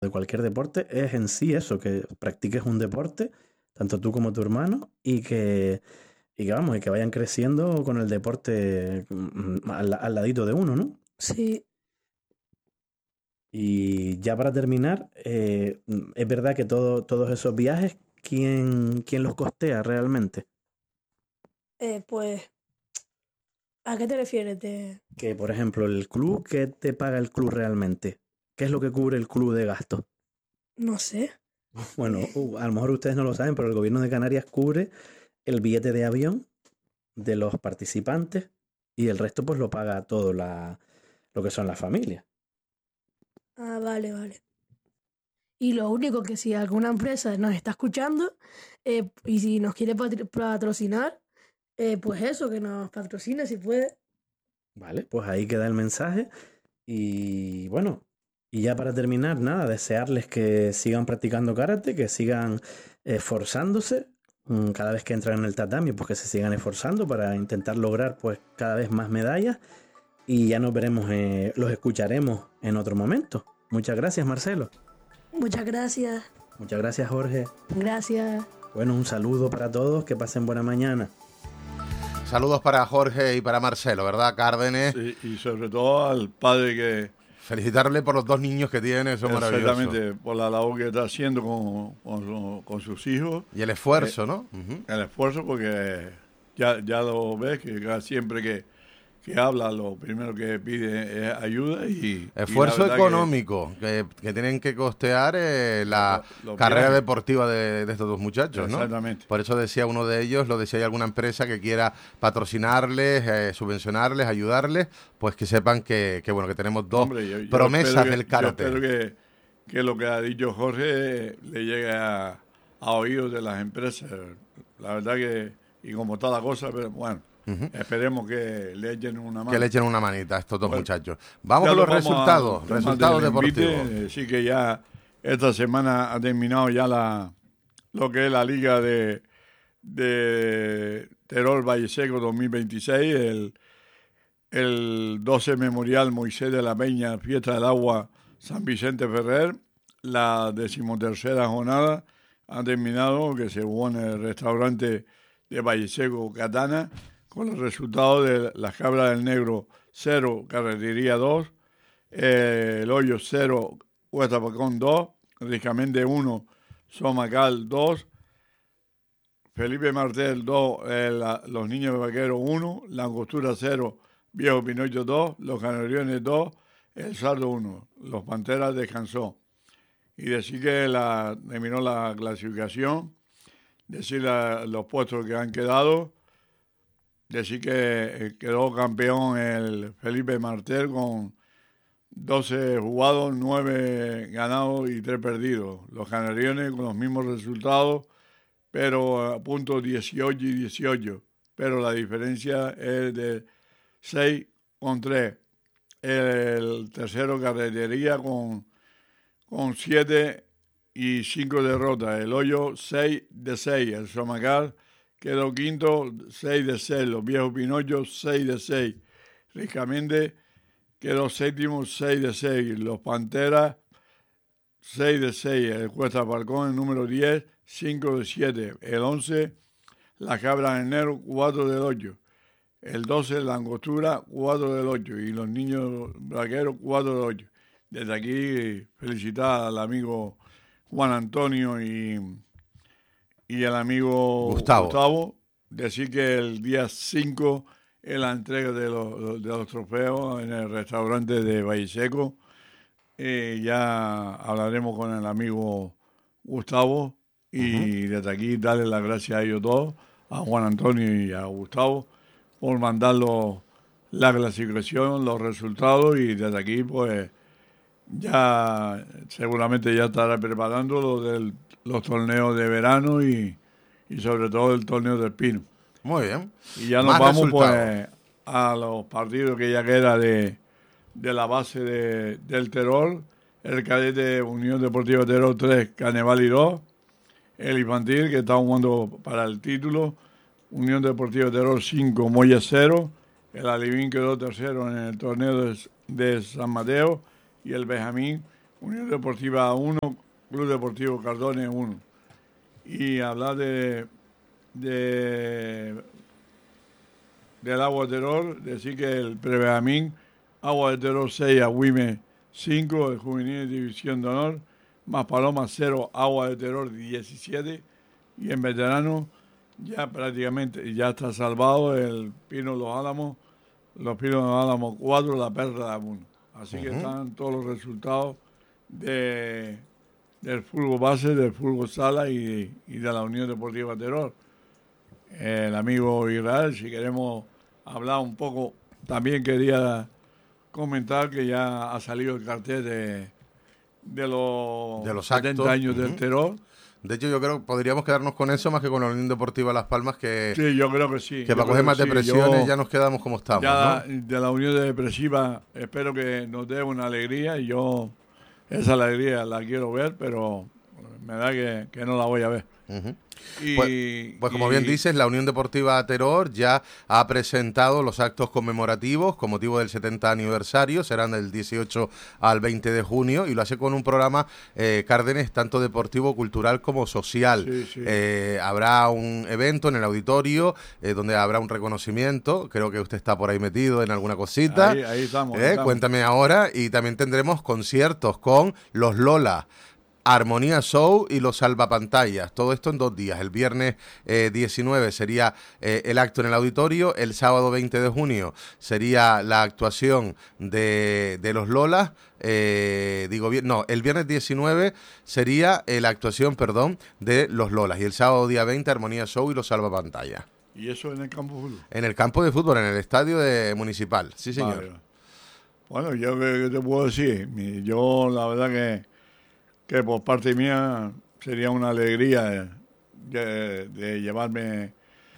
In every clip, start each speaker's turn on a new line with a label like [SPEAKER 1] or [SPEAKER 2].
[SPEAKER 1] de cualquier deporte es en sí eso, que practiques un deporte, tanto tú como tu hermano, y que vayan creciendo con el deporte al ladito de uno, ¿no?
[SPEAKER 2] Sí,
[SPEAKER 1] Y ya para terminar, es verdad que todos esos viajes, ¿quién los costea realmente?
[SPEAKER 2] pues, ¿a qué te refieres?
[SPEAKER 1] Que, por ejemplo, el club, ¿qué te paga el club realmente? ¿Qué es lo que cubre el club de gastos?
[SPEAKER 2] No sé.
[SPEAKER 1] Bueno, a lo mejor ustedes no lo saben, pero el gobierno de Canarias cubre el billete de avión de los participantes y el resto pues lo paga todo lo que son las familias.
[SPEAKER 2] Ah, vale, vale. Y lo único que si alguna empresa nos está escuchando y si nos quiere patrocinar, pues eso, que nos patrocine si puede.
[SPEAKER 1] Vale, pues ahí queda el mensaje. Y bueno, y ya para terminar, nada, desearles que sigan practicando karate, que sigan esforzándose cada vez que entran en el tatami, pues que se sigan esforzando para intentar lograr pues cada vez más medallas y ya nos veremos, los escucharemos en otro momento. Muchas gracias, Marcelo.
[SPEAKER 2] Muchas gracias.
[SPEAKER 1] Muchas gracias, Jorge.
[SPEAKER 2] Gracias.
[SPEAKER 1] Bueno, un saludo para todos, que pasen buena mañana.
[SPEAKER 3] Saludos para Jorge y para Marcelo, ¿verdad, Cárdenes?
[SPEAKER 4] Sí, y sobre todo al padre que...
[SPEAKER 3] Felicitarle por los 2 niños que tiene, eso es maravilloso.
[SPEAKER 4] Exactamente, por la labor que está haciendo con sus hijos.
[SPEAKER 3] Y el esfuerzo, ¿no?
[SPEAKER 4] El esfuerzo, porque ya lo ves, que siempre que habla, lo primero que pide es ayuda
[SPEAKER 3] Esfuerzo
[SPEAKER 4] y la
[SPEAKER 3] económico que tienen que costear la carrera
[SPEAKER 4] viajes
[SPEAKER 3] deportiva de estos 2 muchachos, ¿no?
[SPEAKER 4] Exactamente.
[SPEAKER 3] Por eso decía uno de ellos, lo decía, hay alguna empresa que quiera patrocinarles, subvencionarles, ayudarles, pues que sepan que bueno, que tenemos 2 promesas del karate.
[SPEAKER 4] Yo espero que lo que ha dicho Jorge le llegue a oídos de las empresas. La verdad que, y como está la cosa, pero bueno, esperemos que le echen una mano.
[SPEAKER 3] Que le echen una manita a estos 2 muchachos. Vamos con los resultados deportivos.
[SPEAKER 4] Sí, que ya esta semana ha terminado ya lo que es la Liga de Terol Valle Seco 2026, el 12 Memorial Moisés de la Peña, Fiesta del Agua San Vicente Ferrer, la 13ª jornada ha terminado, que se jugó en el restaurante de Valle Seco Catana, con los resultados de las Cabras del Negro 0, Carretería 2, el Hoyo 0, Huesta Pacón 2, Riscamende 1, Somacal 2, Felipe Martel 2, los Niños de Vaquero 1, La Angostura 0, Viejo Pinocho 2, Los Canariones 2, El Sardo 1. Los Panteras descansó. Y decir que terminó la clasificación, decir los puestos que han quedado, decir que quedó campeón el Felipe Martel con 12 jugados, 9 ganados y 3 perdidos. Los Canariones con los mismos resultados, pero a puntos 18 y 18. Pero la diferencia es de 6 con 3. El tercero, Carretería, con 7 y 5 derrotas. El Hoyo, 6 de 6. El Somacal quedó quinto, 6 de 6. Los Viejos Pinochos, 6 de 6. Riscamende quedó séptimo, 6 de 6. Los Panteras, 6 de 6. El Cuesta Falcón, el número 10, 5 de 7. El 11, la Cabra del Negro, 4 del 8. El 12, la Angostura, 4 del 8. Y los Niños Vaqueros, 4 del 8. Desde aquí, felicitar al amigo Juan Antonio y el amigo Gustavo. Decir que el día 5 es la entrega de los trofeos en el restaurante de Valle Seco. Ya hablaremos con el amigo Gustavo y desde aquí darle las gracias a ellos dos, a Juan Antonio y a Gustavo, por mandarlos la clasificación, los resultados, y desde aquí pues ya seguramente ya estará preparando los torneos de verano y sobre todo el torneo del Pino.
[SPEAKER 3] Muy bien.
[SPEAKER 4] Y ya nos vamos pues a los partidos que ya queda de la base del Terol. El cadete Unión Deportiva Terol 3, Carnaval y 2. El infantil, que está jugando para el título, Unión Deportiva Terol 5, Moya 0. El Alivín quedó tercero en el torneo de San Mateo. Y el Benjamín Unión Deportiva 1, Club Deportivo Cardones 1. Y hablar del Agua de Terror, decir que el Prebenjamín, Agua de Terror 6, Agüime 5, el Juvenil División de Honor, más Paloma 0, Agua de Terror 17, y en veterano ya prácticamente ya está salvado el Pino Los Álamos, los Pinos Los Álamos 4, la Perla 1. Así que están todos los resultados del fútbol base, del fútbol sala y de la Unión Deportiva Terror. El amigo Israel, si queremos hablar un poco, también quería comentar que ya ha salido el cartel de los 70
[SPEAKER 3] actos.
[SPEAKER 4] años del terror.
[SPEAKER 3] De hecho, yo creo que podríamos quedarnos con eso más que con la Unión Deportiva Las Palmas, que
[SPEAKER 4] sí, yo creo que sí.
[SPEAKER 3] Que para coger más depresiones ya nos quedamos como estamos.
[SPEAKER 4] Ya
[SPEAKER 3] ¿no?
[SPEAKER 4] De la Unión Depresiva espero que nos dé una alegría y yo esa alegría la quiero ver, pero me da que no la voy a ver.
[SPEAKER 3] Uh-huh. Pues como bien dices, la Unión Deportiva Terror ya ha presentado los actos conmemorativos con motivo del 70 aniversario, serán del 18 al 20 de junio y lo hace con un programa, Cárdenes, tanto deportivo, cultural como social.
[SPEAKER 4] Sí.
[SPEAKER 3] Habrá un evento en el auditorio donde habrá un reconocimiento, creo que usted está por ahí metido en alguna cosita.
[SPEAKER 4] Ahí estamos.
[SPEAKER 3] Cuéntame ahora, y también tendremos conciertos con los Lola, Armonía Show y los Salvapantallas, todo esto en 2 días. El viernes 19 sería el acto en el auditorio, el sábado 20 de junio sería la actuación de los Lolas, el viernes 19 sería la actuación, de los Lolas, y el sábado día 20 Armonía Show y los Salvapantallas.
[SPEAKER 4] ¿Y eso en el campo de fútbol?
[SPEAKER 3] En el campo de fútbol, en el estadio municipal, sí señor.
[SPEAKER 4] Vale. Bueno, yo qué te puedo decir, yo la verdad que por parte mía sería una alegría de llevarme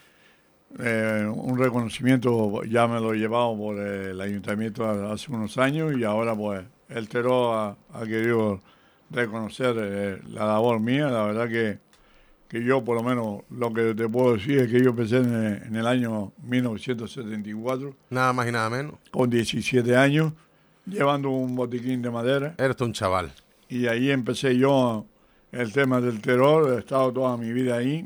[SPEAKER 4] un reconocimiento, ya me lo he llevado por el ayuntamiento hace unos años y ahora pues el Terror ha querido reconocer la labor mía. La verdad que yo por lo menos lo que te puedo decir es que yo empecé en el año 1974.
[SPEAKER 3] Nada más y nada menos.
[SPEAKER 4] Con 17 años, llevando un botiquín de madera.
[SPEAKER 3] Eres un chaval.
[SPEAKER 4] Y ahí empecé yo el tema del terror, he estado toda mi vida ahí.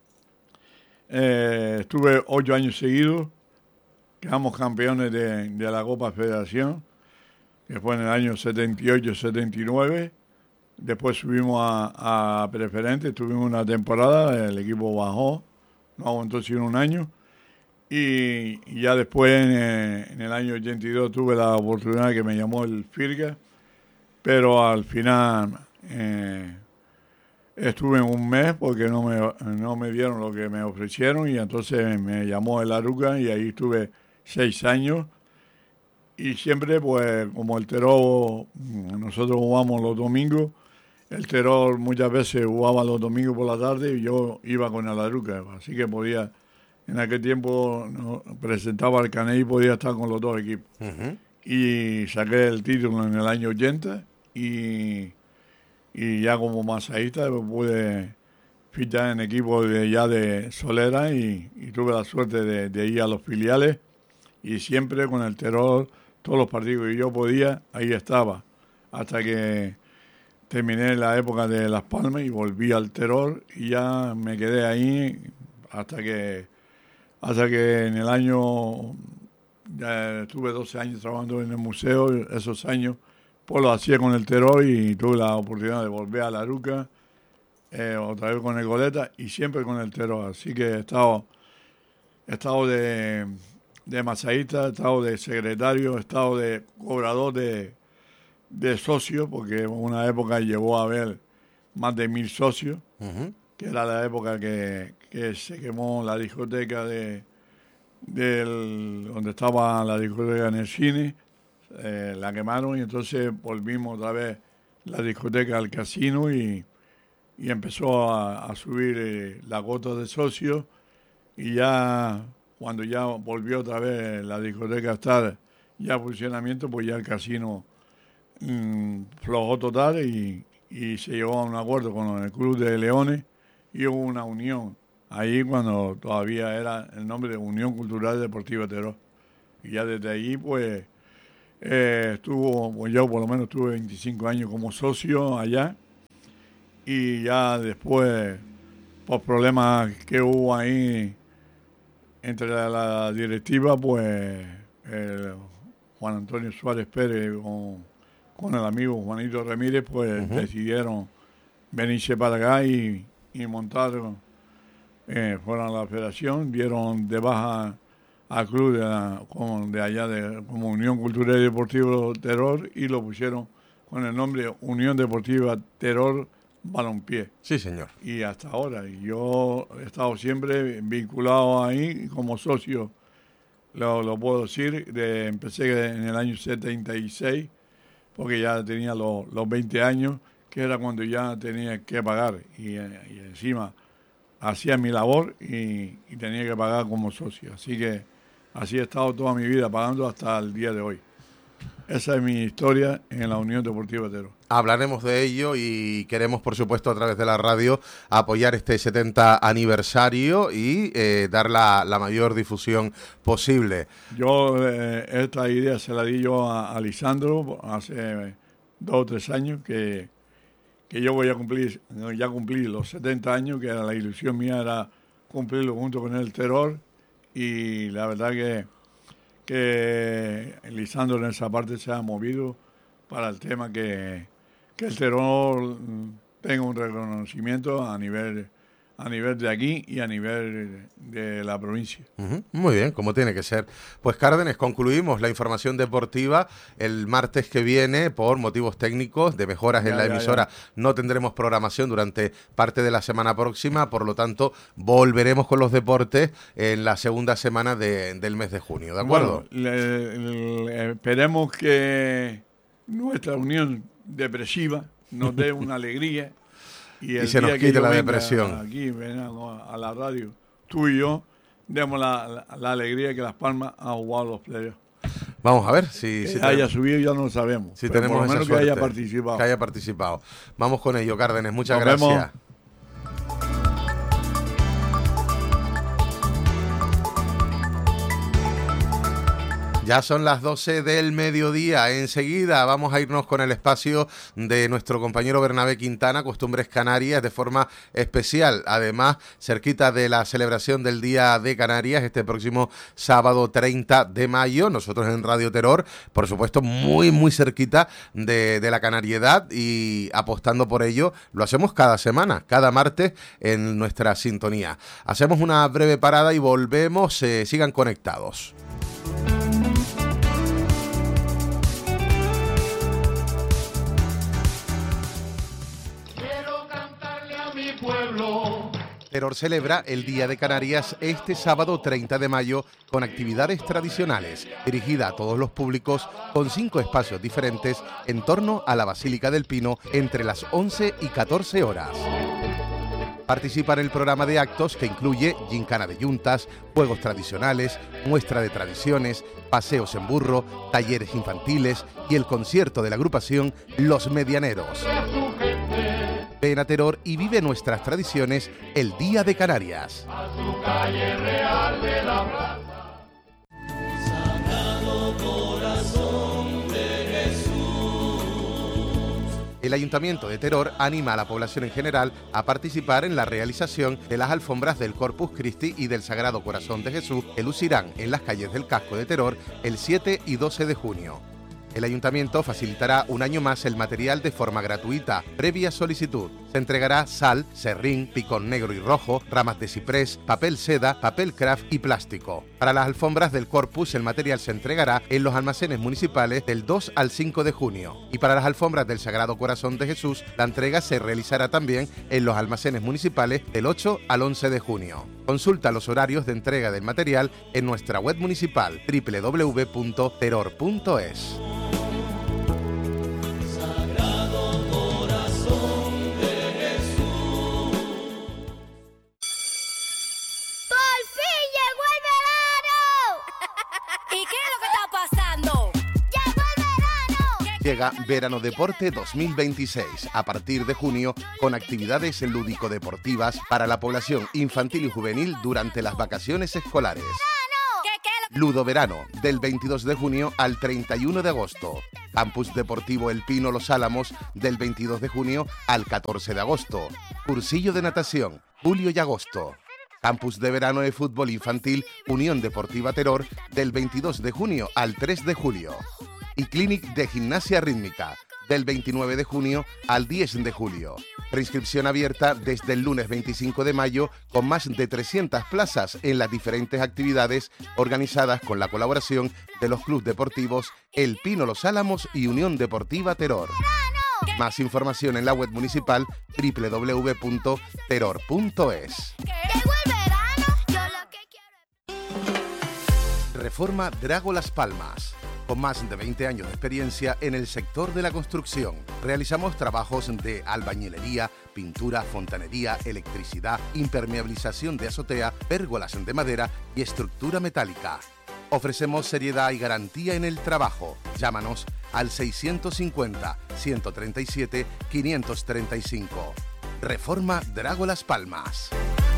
[SPEAKER 4] Estuve 8 años seguidos, quedamos campeones de la Copa Federación, que fue en el año 78-79. Después subimos a preferente, tuvimos una temporada, el equipo bajó, no aguantó sino un año. Y ya después, en el año 82, tuve la oportunidad que me llamó el Firga, pero al final estuve en un mes porque no me dieron lo que me ofrecieron y entonces me llamó el Aruca y ahí estuve 6 años. Y siempre, pues, como el Terror, nosotros jugamos los domingos, el Terror muchas veces jugaba los domingos por la tarde y yo iba con el Aruca, así que podía, en aquel tiempo presentaba el Caney y podía estar con los 2 equipos.
[SPEAKER 3] Uh-huh.
[SPEAKER 4] Y saqué el título en el año 80 y ya como masajista pude fichar en equipo de Solera y tuve la suerte de ir a los filiales y siempre con el Terror, todos los partidos que yo podía, ahí estaba, hasta que terminé la época de Las Palmas y volví al Terror y ya me quedé ahí hasta que en el año, ya estuve 12 años trabajando en el museo, esos años pues lo hacía con el Terror y tuve la oportunidad de volver a la Aruca, otra vez con el Goleta y siempre con el Terror, así que he estado de masajista, he estado de secretario, he estado de cobrador de socios, porque en una época llegó a haber más de 1000 socios,
[SPEAKER 3] uh-huh,
[SPEAKER 4] que era la época que se quemó la discoteca donde estaba la discoteca en el cine, la quemaron y entonces volvimos otra vez la discoteca al casino y empezó a subir la cuota de socios y ya cuando ya volvió otra vez la discoteca a estar ya en funcionamiento, pues ya el casino flojó total y se llegó a un acuerdo con el Club de Leones y hubo una unión ahí cuando todavía era el nombre de Unión Cultural Deportiva Terror. Y ya desde ahí pues yo por lo menos estuve 25 años como socio allá, y ya después, por problemas que hubo ahí entre la directiva, pues Juan Antonio Suárez Pérez con el amigo Juanito Ramírez, pues decidieron venirse para acá y montaron, fueron a la federación, dieron de baja al club de allá como Unión Cultural y Deportiva Terror, y lo pusieron con el nombre Unión Deportiva Terror Balompié.
[SPEAKER 3] Sí, señor.
[SPEAKER 4] Y hasta ahora, yo he estado siempre vinculado ahí como socio, lo puedo decir, empecé en el año 76, porque ya tenía los 20 años, que era cuando ya tenía que pagar, y encima hacía mi labor y tenía que pagar como socio. Así que así he estado toda mi vida, pagando hasta el día de hoy. Esa es mi historia en la Unión Deportiva Terror.
[SPEAKER 3] Hablaremos de ello y queremos, por supuesto, a través de la radio, apoyar este 70 aniversario y dar la mayor difusión posible.
[SPEAKER 4] Yo esta idea se la di yo a Lisandro hace 2 o 3 años, que yo voy a cumplir, ya cumplí los 70 años, que la ilusión mía era cumplirlo junto con el Terror, y la verdad que Lisandro en esa parte se ha movido para el tema que el Terror tenga un reconocimiento a nivel de aquí y a nivel de la provincia.
[SPEAKER 3] Muy bien, como tiene que ser. Pues Cárdenas, concluimos la información deportiva. El martes que viene, por motivos técnicos de mejoras en la emisora, no tendremos programación durante parte de la semana próxima, por lo tanto volveremos con los deportes en la segunda semana del mes de junio, ¿de acuerdo?
[SPEAKER 4] Bueno, esperemos que nuestra unión depresiva nos dé una alegría. Y
[SPEAKER 3] se nos quite la depresión.
[SPEAKER 4] Aquí, ven a la radio, tú y yo, demos la alegría que Las Palmas ha jugado los playoffs.
[SPEAKER 3] Vamos a ver si
[SPEAKER 4] haya subido, ya no lo sabemos.
[SPEAKER 3] Si tenemos
[SPEAKER 4] por lo menos
[SPEAKER 3] esa
[SPEAKER 4] que
[SPEAKER 3] suerte, haya participado. Vamos con ello, Cárdenas. Muchas
[SPEAKER 4] Nos
[SPEAKER 3] gracias.
[SPEAKER 4] Vemos.
[SPEAKER 3] Ya son las 12 del mediodía. Enseguida vamos a irnos con el espacio de nuestro compañero Bernabé Quintana, Costumbres Canarias, de forma especial. Además, cerquita de la celebración del Día de Canarias, este próximo sábado 30 de mayo. Nosotros en Radio Terror, por supuesto, muy, muy cerquita de la canariedad, y apostando por ello, lo hacemos cada semana, cada martes en nuestra sintonía. Hacemos una breve parada y volvemos. Sigan conectados. Terror celebra el Día de Canarias este sábado 30 de mayo con actividades tradicionales, dirigida a todos los públicos, con 5 espacios diferentes en torno a la Basílica del Pino entre las 11 y 14 horas. Participa en el programa de actos que incluye gincana de yuntas, juegos tradicionales, muestra de tradiciones, paseos en burro, talleres infantiles y el concierto de la agrupación Los Medianeros. Ven a Terror y vive nuestras tradiciones el Día de Canarias. A su calle real de la plaza. Sagrado Corazón de Jesús. El Ayuntamiento de Terror anima a la población en general a participar en la realización de las alfombras del Corpus Christi y del Sagrado Corazón de Jesús, que lucirán en las calles del casco de Terror el 7 y 12 de junio. El Ayuntamiento facilitará un año más el material de forma gratuita, previa solicitud. Se entregará sal, serrín, picón negro y rojo, ramas de ciprés, papel seda, papel craft y plástico. Para las alfombras del Corpus, el material se entregará en los almacenes municipales del 2 al 5 de junio. Y para las alfombras del Sagrado Corazón de Jesús, la entrega se realizará también en los almacenes municipales del 8 al 11 de junio. Consulta los horarios de entrega del material en nuestra web municipal www.terror.es. Llega Verano Deporte 2026, a partir de junio, con actividades lúdico-deportivas para la población infantil y juvenil durante las vacaciones escolares. Ludoverano, del 22 de junio al 31 de agosto. Campus Deportivo El Pino Los Álamos, del 22 de junio al 14 de agosto. Cursillo de natación, julio y agosto. Campus de verano de fútbol infantil Unión Deportiva Teror, del 22 de junio al 3 de julio. Y Clinic de gimnasia rítmica, del 29 de junio al 10 de julio. Preinscripción abierta desde el lunes 25 de mayo con más de 300 plazas en las diferentes actividades organizadas con la colaboración de los clubes deportivos El Pino Los Álamos y Unión Deportiva Teror. Más información en la web municipal www.teror.es. Reforma Drago Las Palmas. Con más de 20 años de experiencia en el sector de la construcción, realizamos trabajos de albañilería, pintura, fontanería, electricidad, impermeabilización de azotea, pérgolas de madera y estructura metálica. Ofrecemos seriedad y garantía en el trabajo. Llámanos al 650-137-535. Reforma Drago Las Palmas.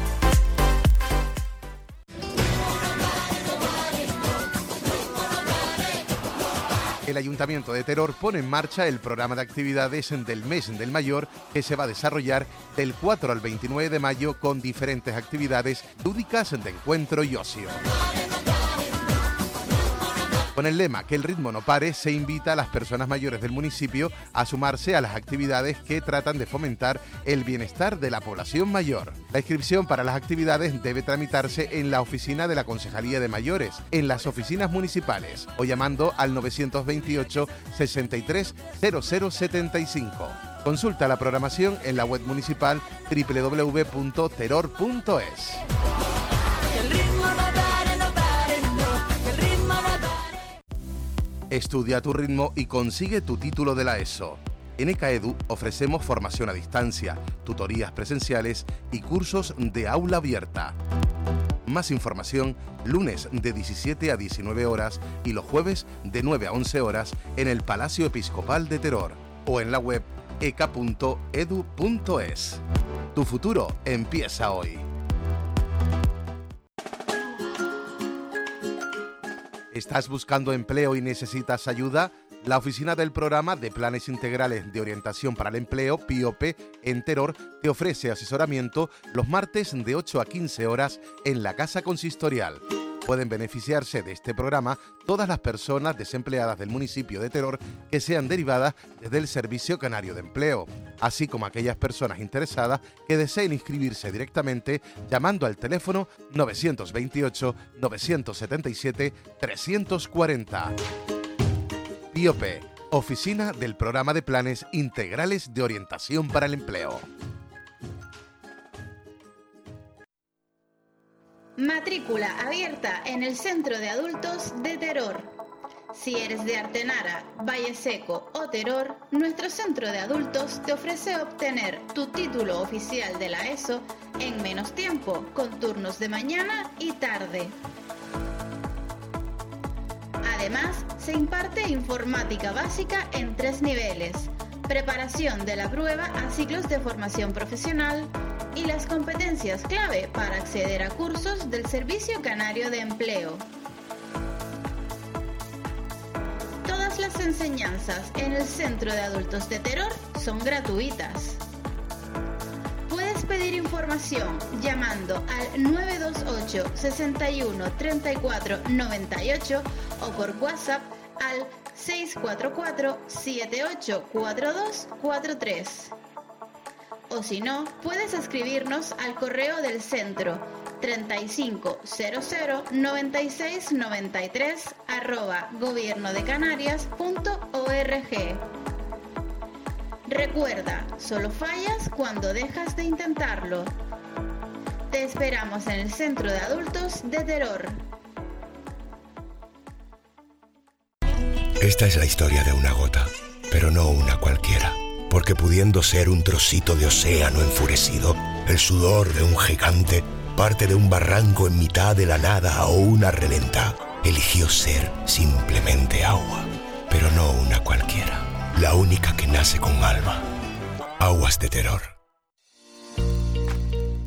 [SPEAKER 3] El Ayuntamiento de Teror pone en marcha el programa de actividades del Mes del Mayor, que se va a desarrollar del 4 al 29 de mayo con diferentes actividades lúdicas de encuentro y ocio. Con el lema "Que el ritmo no pare", se invita a las personas mayores del municipio a sumarse a las actividades que tratan de fomentar el bienestar de la población mayor. La inscripción para las actividades debe tramitarse en la oficina de la Concejalía de Mayores, en las oficinas municipales, o llamando al 928 63 0075. Consulta la programación en la web municipal www.teror.es. Estudia a tu ritmo y consigue tu título de la ESO. En ECAEDU ofrecemos formación a distancia, tutorías presenciales y cursos de aula abierta. Más información lunes de 17 a 19 horas y los jueves de 9 a 11 horas en el Palacio Episcopal de Teror o en la web eca.edu.es. Tu futuro empieza hoy. ¿Estás buscando empleo y necesitas ayuda? La oficina del Programa de Planes Integrales de Orientación para el Empleo, PIOPE, en Teror, te ofrece asesoramiento los martes de 8 a 15 horas en la Casa Consistorial. Pueden beneficiarse de este programa todas las personas desempleadas del municipio de Teror que sean derivadas desde el Servicio Canario de Empleo, así como aquellas personas interesadas que deseen inscribirse directamente llamando al teléfono 928-977-340. PIOPE, Oficina del Programa de Planes Integrales de Orientación para el Empleo.
[SPEAKER 5] Matrícula abierta en el Centro de Adultos de Teror. Si eres de Artenara, Valle Seco o Teror, nuestro Centro de Adultos te ofrece obtener tu título oficial de la ESO en menos tiempo, con turnos de mañana y tarde. Además, se imparte informática básica en 3 niveles, preparación de la prueba a ciclos de formación profesional y las competencias clave para acceder a cursos del Servicio Canario de Empleo. Todas las enseñanzas en el Centro de Adultos de Teror son gratuitas. Puedes pedir información llamando al 928 61 34 98 o por WhatsApp al 644 7842 43. O si no, puedes escribirnos al correo del centro 35009693@gobiernodecanarias.org. Recuerda, solo fallas cuando dejas de intentarlo. Te esperamos en el Centro de Adultos de Teror.
[SPEAKER 6] Esta es la historia de una gota, pero no una cualquiera. Porque pudiendo ser un trocito de océano enfurecido, el sudor de un gigante, parte de un barranco en mitad de la nada o una relenta, eligió ser simplemente agua, pero no una cualquiera, la única que nace con alma. Aguas de Teror.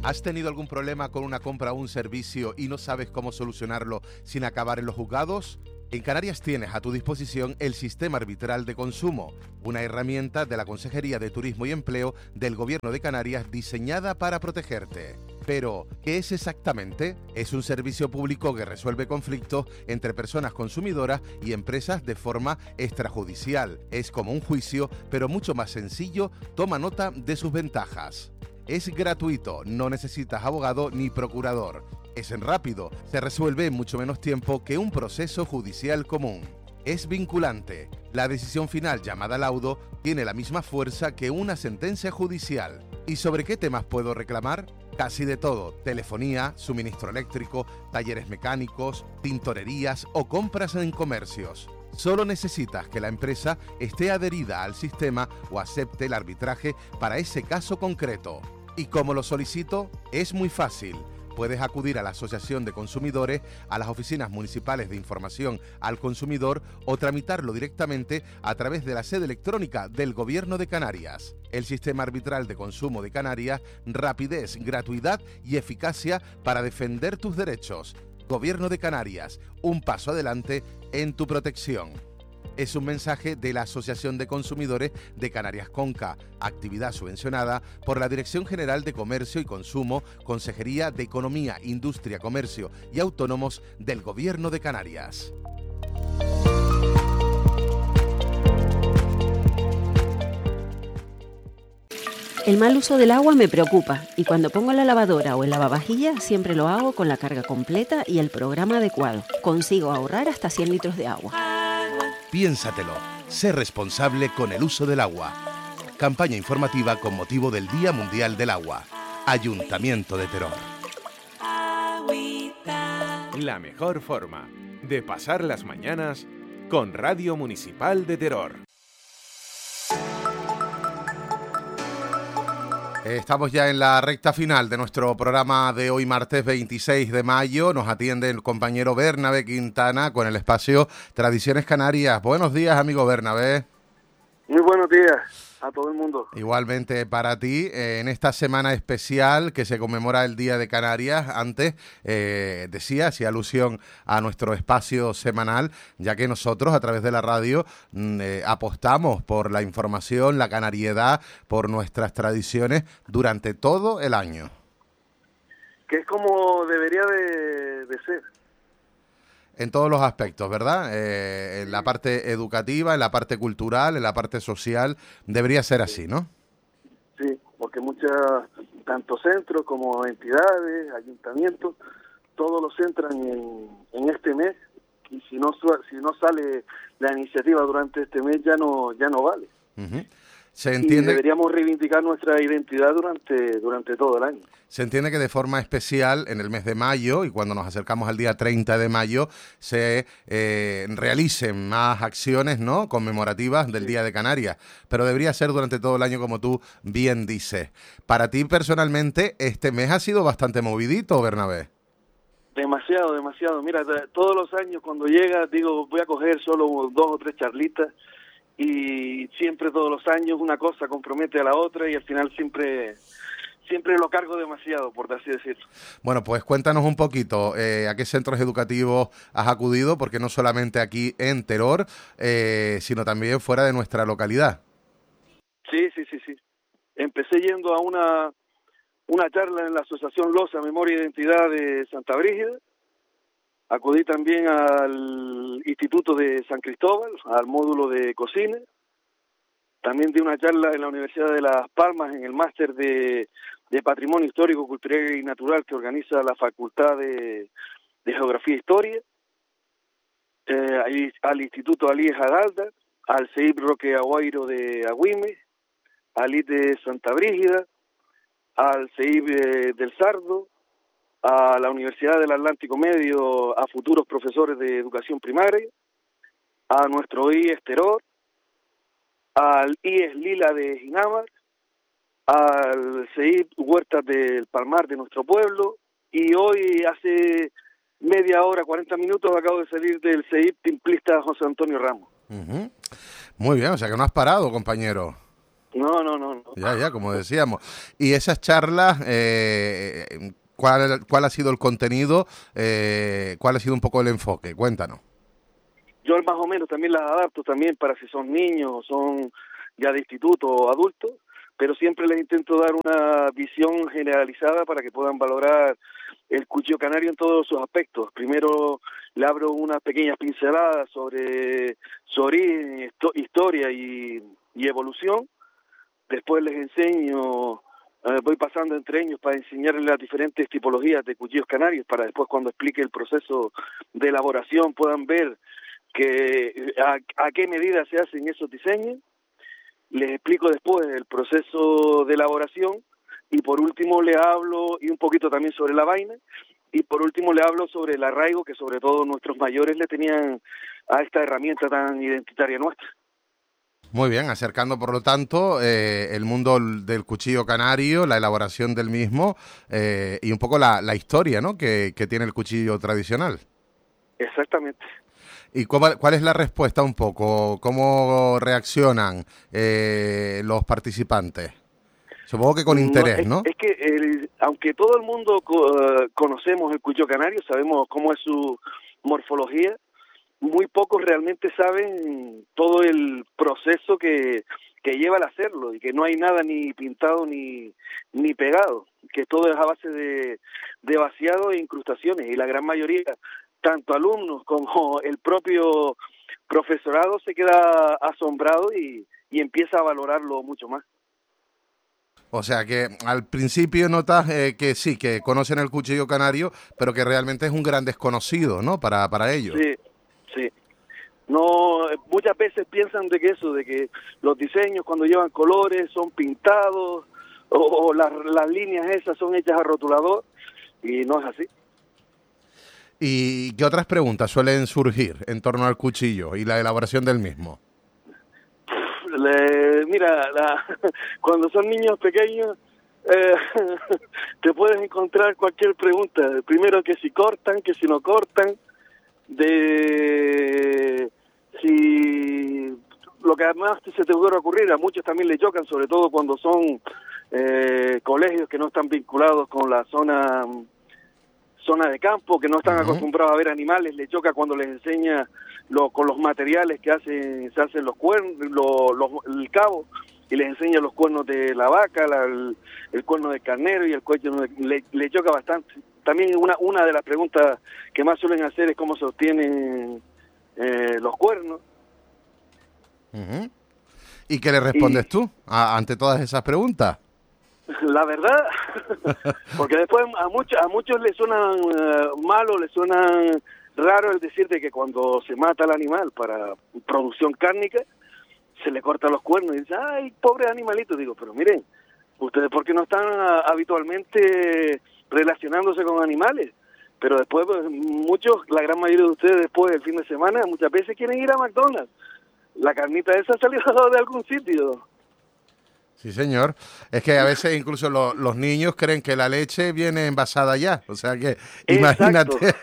[SPEAKER 3] ¿Has tenido algún problema con una compra o un servicio y no sabes cómo solucionarlo sin acabar en los juzgados? En Canarias tienes a tu disposición el Sistema Arbitral de Consumo, una herramienta de la Consejería de Turismo y Empleo del Gobierno de Canarias diseñada para protegerte. Pero, ¿qué es exactamente? Es un servicio público que resuelve conflictos entre personas consumidoras y empresas de forma extrajudicial. Es como un juicio, pero mucho más sencillo. Toma nota de sus ventajas. Es gratuito, no necesitas abogado ni procurador. Es rápido, se resuelve en mucho menos tiempo que un proceso judicial común. Es vinculante. La decisión final, llamada laudo, tiene la misma fuerza que una sentencia judicial. ¿Y sobre qué temas puedo reclamar? Casi de todo: telefonía, suministro eléctrico, talleres mecánicos, tintorerías o compras en comercios. Solo necesitas que la empresa esté adherida al sistema o acepte el arbitraje para ese caso concreto. ¿Y cómo lo solicito? Es muy fácil. Puedes acudir a la Asociación de Consumidores, a las oficinas municipales de información al consumidor o tramitarlo directamente a través de la sede electrónica del Gobierno de Canarias. El Sistema Arbitral de Consumo de Canarias: rapidez, gratuidad y eficacia para defender tus derechos. Gobierno de Canarias, un paso adelante en tu protección. Es un mensaje de la Asociación de Consumidores de Canarias Conca, actividad subvencionada por la Dirección General de Comercio y Consumo, Consejería de Economía, Industria, Comercio y Autónomos del Gobierno de Canarias.
[SPEAKER 7] El mal uso del agua me preocupa y cuando pongo la lavadora o el lavavajillas siempre lo hago con la carga completa y el programa adecuado. Consigo ahorrar hasta 100 litros de agua.
[SPEAKER 6] Piénsatelo, sé responsable con el uso del agua. Campaña informativa con motivo del Día Mundial del Agua. Ayuntamiento de Teror.
[SPEAKER 8] La mejor forma de pasar las mañanas con Radio Municipal de Teror.
[SPEAKER 3] Estamos ya en la recta final de nuestro programa de hoy, martes 26 de mayo. Nos atiende el compañero Bernabé Quintana con el espacio Tradiciones Canarias. Buenos días, amigo Bernabé.
[SPEAKER 9] Muy buenos días a todo el mundo.
[SPEAKER 3] Igualmente para ti, en esta semana especial que se conmemora el Día de Canarias. Antes decía, hacía alusión a nuestro espacio semanal, ya que nosotros a través de la radio apostamos por la información, la canariedad, por nuestras tradiciones durante todo el año.
[SPEAKER 9] Que es como debería de ser.
[SPEAKER 3] En todos los aspectos, ¿verdad? En la parte educativa, en la parte cultural, en la parte social, debería ser así, ¿no?
[SPEAKER 9] Sí, porque tanto centros como entidades, ayuntamientos, todos los centran en este mes, y si no sale la iniciativa durante este mes ya no vale.
[SPEAKER 3] Uh-huh. Se entiende.
[SPEAKER 9] Y deberíamos reivindicar nuestra identidad durante todo el año.
[SPEAKER 3] Se entiende que de forma especial en el mes de mayo y cuando nos acercamos al día 30 de mayo se realicen más acciones, ¿no?, conmemorativas del Día de Canarias, pero debería ser durante todo el año, como tú bien dices. Para ti personalmente este mes ha sido bastante movidito, Bernabé.
[SPEAKER 9] Demasiado. Mira, todos los años cuando llega digo voy a coger solo 2 o 3 charlitas y siempre todos los años una cosa compromete a la otra y al final siempre lo cargo demasiado, por así decirlo.
[SPEAKER 3] Bueno, pues cuéntanos un poquito a qué centros educativos has acudido, porque no solamente aquí en Teror, sino también fuera de nuestra localidad.
[SPEAKER 9] Sí. Empecé yendo a una charla en la Asociación Losa, Memoria e Identidad de Santa Brígida. Acudí también al Instituto de San Cristóbal, al módulo de cocina. También di una charla en la Universidad de Las Palmas en el máster de Patrimonio Histórico, Cultural y Natural que organiza la Facultad de Geografía e Historia. Al Instituto Alíes Adalda, al CEIP Roque Aguairo de Agüime, al IT de Santa Brígida, al CEIP del Sardo, a la Universidad del Atlántico Medio, a futuros profesores de educación primaria, a nuestro IES Teror, al IES Lila de Ginamar, al CEIP Huertas del Palmar de nuestro pueblo, y hoy hace media hora, 40 minutos, acabo de salir del CEIP Timplista José Antonio Ramos.
[SPEAKER 3] Uh-huh. Muy bien, o sea que no has parado, compañero.
[SPEAKER 9] No.
[SPEAKER 3] Ya, como decíamos. Y esas charlas, ¿cuál ha sido el contenido? ¿Cuál ha sido un poco el enfoque? Cuéntanos.
[SPEAKER 9] Yo más o menos también las adapto también para si son niños o son ya de instituto o adultos, pero siempre les intento dar una visión generalizada para que puedan valorar el cuchillo canario en todos sus aspectos. Primero le abro unas pequeñas pinceladas sobre su origen, historia y evolución. Después les enseño, voy pasando entre ellos para enseñarles las diferentes tipologías de cuchillos canarios, para después cuando explique el proceso de elaboración puedan ver que a qué medida se hacen esos diseños. Les explico después el proceso de elaboración y por último le hablo y un poquito también sobre la vaina y por último le hablo sobre el arraigo que sobre todo nuestros mayores le tenían a esta herramienta tan identitaria nuestra.
[SPEAKER 3] Muy bien, acercando por lo tanto el mundo del cuchillo canario, la elaboración del mismo y un poco la historia, ¿no?, que tiene el cuchillo tradicional.
[SPEAKER 9] Exactamente.
[SPEAKER 3] ¿Y cuál es la respuesta un poco? ¿Cómo reaccionan los participantes? Supongo que con interés, ¿no?
[SPEAKER 9] Es que aunque todo el mundo conocemos el cuchillo canario, sabemos cómo es su morfología, muy pocos realmente saben todo el proceso que lleva al hacerlo y que no hay nada ni pintado ni pegado, que todo es a base de vaciado e incrustaciones y la gran mayoría, tanto alumnos como el propio profesorado se queda asombrado y empieza a valorarlo mucho más.
[SPEAKER 3] O sea que al principio notas que sí, que conocen el cuchillo canario, pero que realmente es un gran desconocido, ¿no?, para ellos.
[SPEAKER 9] Sí. No, muchas veces piensan de que los diseños cuando llevan colores son pintados o las líneas esas son hechas a rotulador y no es así.
[SPEAKER 3] ¿Y qué otras preguntas suelen surgir en torno al cuchillo y la elaboración del mismo?
[SPEAKER 9] Cuando son niños pequeños te puedes encontrar cualquier pregunta. Primero que si cortan, que si no cortan, de si lo que además se te puede ocurrir, a muchos también les chocan, sobre todo cuando son colegios que no están vinculados con la zona de campo, que no están acostumbrados a ver animales, les choca cuando les enseña con los materiales que se hacen los cuernos, el cabo, y les enseña los cuernos de la vaca, el cuerno del carnero y el cuello, le choca bastante. También una de las preguntas que más suelen hacer es cómo se obtienen los cuernos.
[SPEAKER 3] Uh-huh. ¿Y qué le respondes tú ante todas esas preguntas?
[SPEAKER 9] La verdad, porque después a muchos les suenan malo, les suenan raro el decir de que cuando se mata al animal para producción cárnica, se le cortan los cuernos y dicen, ay, pobre animalito. Digo, pero miren, ustedes ¿por qué no están habitualmente relacionándose con animales? Pero después muchos, la gran mayoría de ustedes después del fin de semana, muchas veces quieren ir a McDonald's. La carnita esa ha salido de algún sitio.
[SPEAKER 3] Sí, señor. Es que a veces incluso los niños creen que la leche viene envasada ya. O sea que imagínate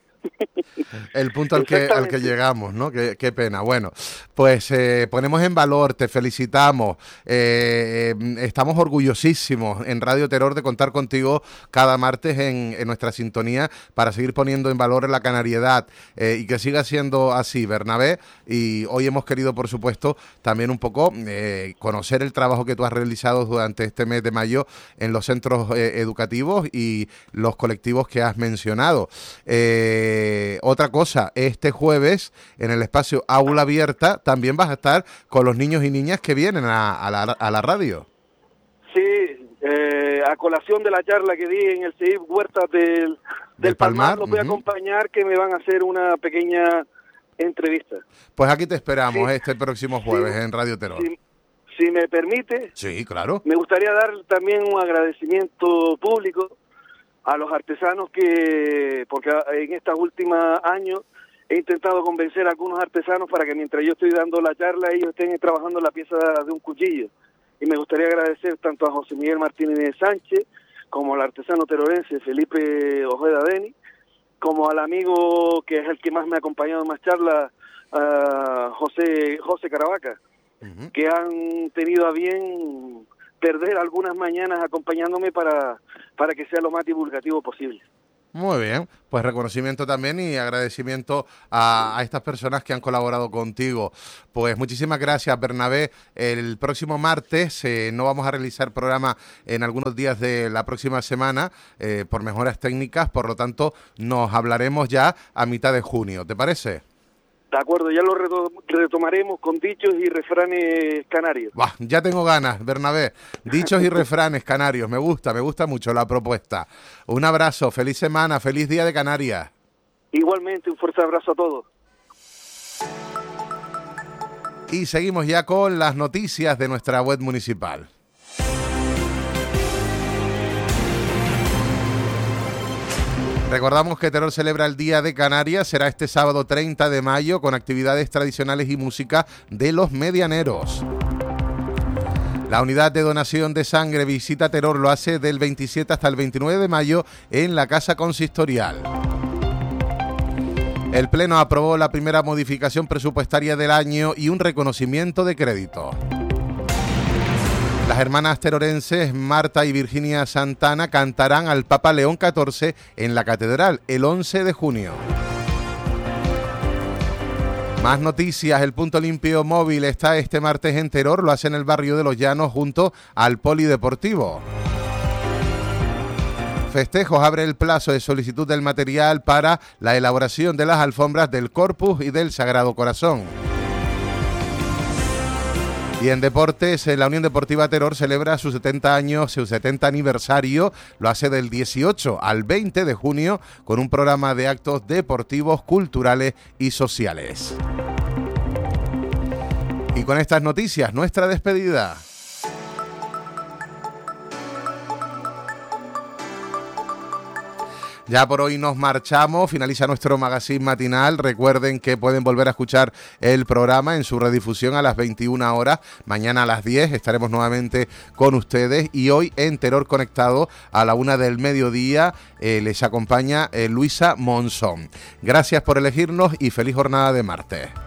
[SPEAKER 3] el punto al que llegamos, ¿no? Qué pena. Bueno, pues ponemos en valor, te felicitamos. Estamos orgullosísimos en Radio Terror de contar contigo cada martes en nuestra sintonía para seguir poniendo en valor la canariedad y que siga siendo así, Bernabé. Y hoy hemos querido, por supuesto, también un poco conocer el trabajo que tú has realizado durante este mes de mayo en los centros educativos y los colectivos que has mencionado. Otra cosa, este jueves en el espacio Aula Abierta también vas a estar con los niños y niñas que vienen a la radio.
[SPEAKER 9] Sí, a colación de la charla que di en el CEIP Huertas del Palmar, los voy a acompañar, que me van a hacer una pequeña entrevista.
[SPEAKER 3] Pues aquí te esperamos este próximo jueves en Radio Terror.
[SPEAKER 9] Si me permite,
[SPEAKER 3] sí, claro.
[SPEAKER 9] Me gustaría dar también un agradecimiento público a los artesanos porque en estos últimos años he intentado convencer a algunos artesanos para que mientras yo estoy dando la charla ellos estén trabajando la pieza de un cuchillo. Y me gustaría agradecer tanto a José Miguel Martínez Sánchez como al artesano terorense Felipe Ojeda Deni, como al amigo que es el que más me ha acompañado en más charlas, José Caravaca, que han tenido a bien perder algunas mañanas acompañándome para que sea lo más divulgativo posible.
[SPEAKER 3] Muy bien, pues reconocimiento también y agradecimiento a estas personas que han colaborado contigo. Pues muchísimas gracias, Bernabé. El próximo martes no vamos a realizar programa en algunos días de la próxima semana por mejoras técnicas, por lo tanto nos hablaremos ya a mitad de junio, ¿te parece?
[SPEAKER 9] De acuerdo, ya lo retomaremos con dichos y refranes canarios.
[SPEAKER 3] Bah, ya tengo ganas, Bernabé. Dichos y refranes canarios, me gusta mucho la propuesta. Un abrazo, feliz semana, feliz día de Canarias.
[SPEAKER 9] Igualmente, un fuerte abrazo a todos.
[SPEAKER 3] Y seguimos ya con las noticias de nuestra web municipal. Recordamos que Teror celebra el Día de Canarias, será este sábado 30 de mayo con actividades tradicionales y música de los medianeros. La unidad de donación de sangre Visita Teror lo hace del 27 hasta el 29 de mayo en la Casa Consistorial. El Pleno aprobó la primera modificación presupuestaria del año y un reconocimiento de crédito. Las hermanas terorenses Marta y Virginia Santana cantarán al Papa León XIV en la Catedral el 11 de junio. Más noticias, el punto limpio móvil está este martes en Teror, lo hace en el barrio de Los Llanos junto al Polideportivo. Festejos abre el plazo de solicitud del material para la elaboración de las alfombras del Corpus y del Sagrado Corazón. Y en deportes, la Unión Deportiva Teror celebra sus 70 aniversario, lo hace del 18 al 20 de junio con un programa de actos deportivos, culturales y sociales. Y con estas noticias, nuestra despedida. Ya por hoy nos marchamos, finaliza nuestro magazine matinal. Recuerden que pueden volver a escuchar el programa en su redifusión a las 21 horas. Mañana a las 10 estaremos nuevamente con ustedes y hoy en Teror Conectado a la 1 del mediodía les acompaña Luisa Monzón. Gracias por elegirnos y feliz jornada de martes.